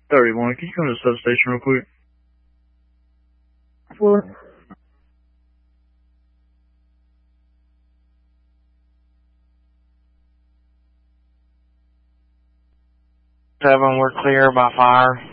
31, can you come to the substation real quick? What? 7, we're clear by fire.